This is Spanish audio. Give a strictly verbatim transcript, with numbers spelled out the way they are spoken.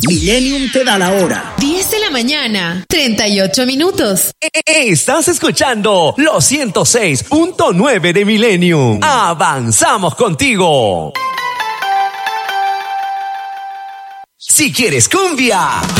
Millennium te da la hora. diez de la mañana, treinta y ocho minutos. Estás escuchando los ciento seis punto nueve de Millennium. Avanzamos contigo. Si quieres cumbia,